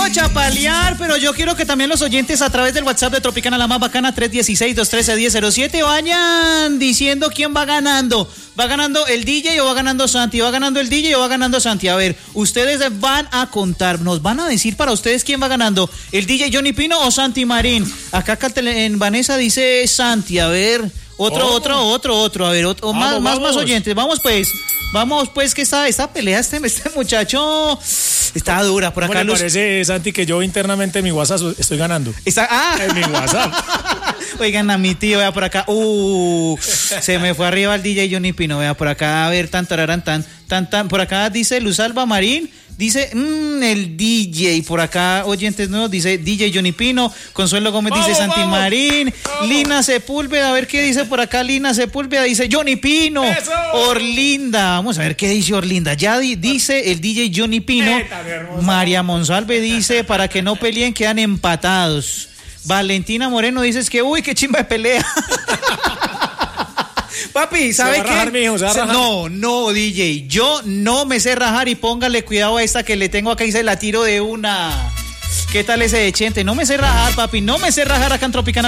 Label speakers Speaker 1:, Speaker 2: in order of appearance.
Speaker 1: chapalear, pero yo quiero que también los oyentes a través del WhatsApp de Tropicana la más bacana 316-213-1007 vayan diciendo quién va ganando. ¿Va ganando el DJ o va ganando Santi? ¿Va ganando el DJ o va ganando Santi? A ver, ustedes van a contar, nos van a decir para ustedes quién va ganando, el DJ Johnny Pino o Santi Marín. Acá en Vanessa dice Santi, a ver, otro, a ver, más oyentes, vamos pues que esta pelea, este muchacho está dura por acá.
Speaker 2: ¿Cómo le parece, Santi, que yo internamente en mi WhatsApp estoy ganando? En mi WhatsApp.
Speaker 1: Oigan, a mi tío, vea por acá. Se me fue arriba el DJ Johnny Pino, vea por acá, a ver, tan. Por acá dice Luz Alba Marín, dice, el DJ, por acá, oyentes nuevos, dice DJ Johnny Pino, Consuelo Gómez dice Santi Marín, Lina Sepúlveda, a ver qué dice por acá, Lina Sepúlveda dice Johnny Pino, ¡eso! Orlinda, vamos a ver qué dice Orlinda, ya dice el DJ Johnny Pino, María Monsalve dice, para que no peleen, quedan empatados. Valentina Moreno dice que, qué chimba de pelea. Papi, ¿sabe qué? No, DJ, yo no me sé rajar y póngale cuidado a esta que le tengo acá y se la tiro de una. ¿Qué tal ese de Chente? No me sé rajar, papi, no me sé rajar acá en Tropicana.